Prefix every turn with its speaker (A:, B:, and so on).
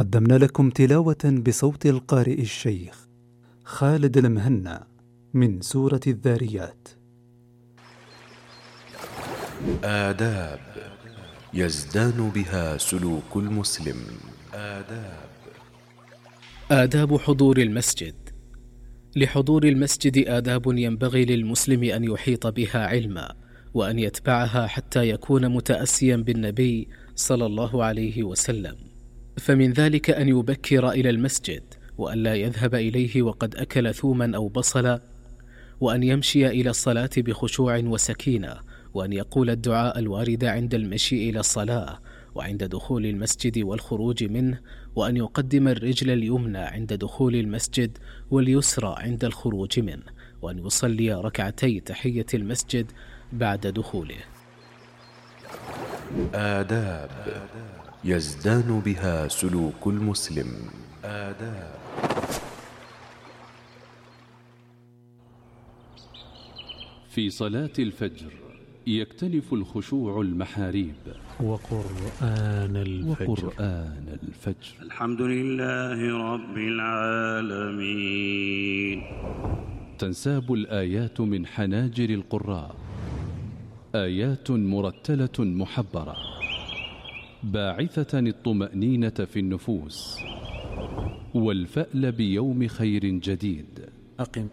A: قدمنا لكم تلاوة بصوت القارئ الشيخ خالد المهنا من سورة الذاريات.
B: آداب يزدان بها سلوك المسلم.
C: آداب حضور المسجد. لحضور المسجد آداب ينبغي للمسلم أن يحيط بها علما، وأن يتبعها حتى يكون متأسيا بالنبي صلى الله عليه وسلم. فمن ذلك أن يبكر إلى المسجد، وأن لا يذهب إليه وقد أكل ثوما أو بصلا، وأن يمشي إلى الصلاة بخشوع وسكينة، وأن يقول الدعاء الوارد عند المشي إلى الصلاة وعند دخول المسجد والخروج منه، وأن يقدم الرجل اليمنى عند دخول المسجد واليسرى عند الخروج منه، وأن يصلي ركعتي تحية المسجد بعد دخوله.
B: آداب يزدان بها سلوك المسلم.
D: في صلاة الفجر يكتنف الخشوع المحاريب
E: وقرآن
D: الفجر.
F: الحمد لله رب العالمين.
D: تنساب الآيات من حناجر القراء، آيات مرتلة محبرة باعثة الطمأنينة في النفوس والفأل بيوم خير جديد.
E: أقم